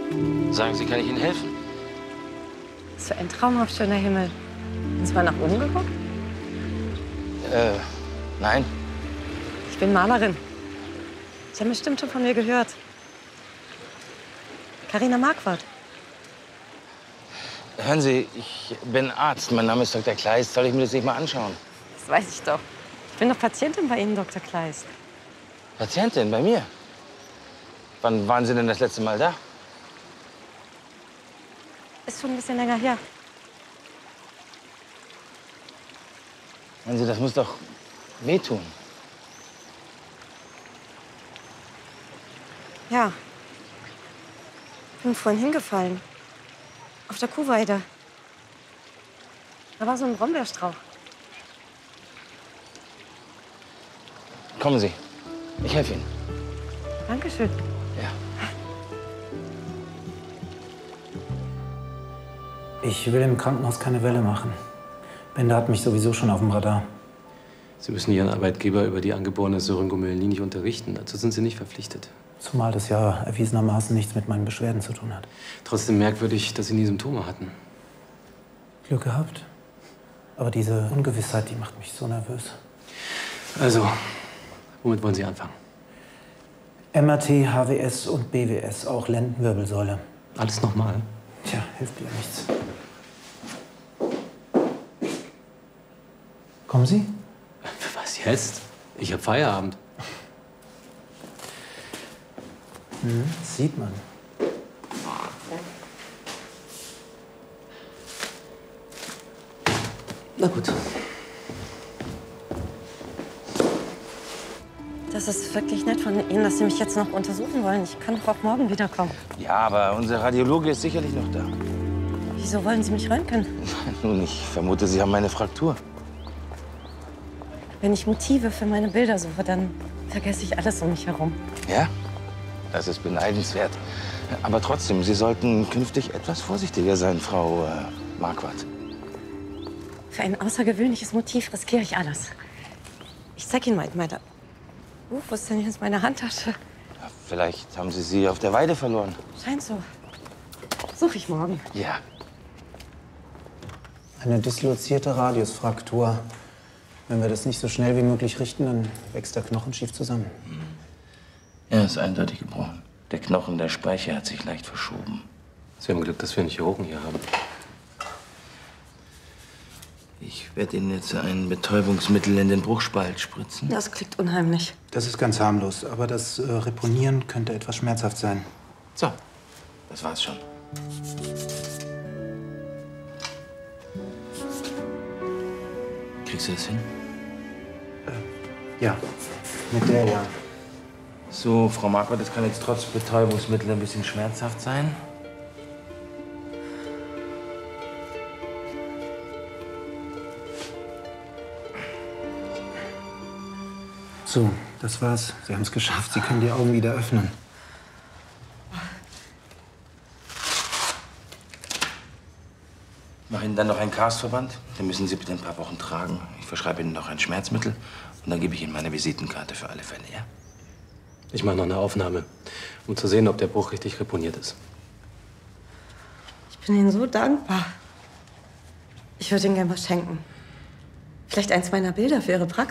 Sagen Sie, kann ich Ihnen helfen? So ein traumhaft schöner Himmel. Haben Sie mal nach oben geguckt? Nein. Ich bin Malerin. Sie haben bestimmt schon von mir gehört. Carina Marquardt. Hören Sie, ich bin Arzt. Mein Name ist Dr. Kleist. Soll ich mir das nicht mal anschauen? Das weiß ich doch. Ich bin doch Patientin bei Ihnen, Dr. Kleist. Patientin, bei mir? Wann waren Sie denn das letzte Mal da? Ist schon ein bisschen länger her. Hören Sie, das muss doch wehtun. Ja. Bin vorhin hingefallen. Auf der Kuhweide. Da war so ein Brombeerstrauch. Kommen Sie. Ich helfe Ihnen. Dankeschön. Ja. Ich will im Krankenhaus keine Welle machen. Bender hat mich sowieso schon auf dem Radar. Sie müssen Ihren Arbeitgeber über die angeborene Syringomyelin nicht unterrichten. Dazu sind Sie nicht verpflichtet. Zumal das ja erwiesenermaßen nichts mit meinen Beschwerden zu tun hat. Trotzdem merkwürdig, dass Sie nie Symptome hatten. Glück gehabt. Aber diese Ungewissheit, die macht mich so nervös. Also, womit wollen Sie anfangen? MRT, HWS und BWS, auch Lendenwirbelsäule. Alles nochmal? Tja, hilft ja nichts. Kommen Sie? Was jetzt? Ich habe Feierabend. Das sieht man. Na gut. Das ist wirklich nett von Ihnen, dass Sie mich jetzt noch untersuchen wollen. Ich kann doch auch morgen wiederkommen. Ja, aber unser Radiologe ist sicherlich noch da. Wieso wollen Sie mich röntgen? Nun, ich vermute, Sie haben eine Fraktur. Wenn ich Motive für meine Bilder suche, dann vergesse ich alles um mich herum. Ja? Das ist beneidenswert. Aber trotzdem, Sie sollten künftig etwas vorsichtiger sein, Frau Marquardt. Für ein außergewöhnliches Motiv riskiere ich alles. Ich zeig Ihnen mal meine... wo ist denn jetzt meine Handtasche? Ja, vielleicht haben Sie sie auf der Weide verloren. Scheint so. Suche ich morgen. Ja. Eine dislozierte Radiusfraktur. Wenn wir das nicht so schnell wie möglich richten, dann wächst der Knochen schief zusammen. Er ist eindeutig gebrochen. Der Knochen der Speiche hat sich leicht verschoben. Sie haben Glück, dass wir einen Chirurgen hier haben. Ich werde Ihnen jetzt ein Betäubungsmittel in den Bruchspalt spritzen. Das klingt unheimlich. Das ist ganz harmlos, aber das Reponieren könnte etwas schmerzhaft sein. So, das war's schon. Kriegst du das hin? Ja, mit der ja. So, Frau Marquardt, das kann jetzt trotz Betäubungsmittel ein bisschen schmerzhaft sein. So, das war's. Sie haben es geschafft. Sie können die Augen wieder öffnen. Mach Ihnen dann noch einen Castverband. Den müssen Sie bitte ein paar Wochen tragen. Ich verschreibe Ihnen noch ein Schmerzmittel. Und dann gebe ich Ihnen meine Visitenkarte für alle Fälle, ja? Ich mache noch eine Aufnahme, um zu sehen, ob der Bruch richtig reponiert ist. Ich bin Ihnen so dankbar. Ich würde Ihnen gerne was schenken. Vielleicht eins meiner Bilder für Ihre Praxis.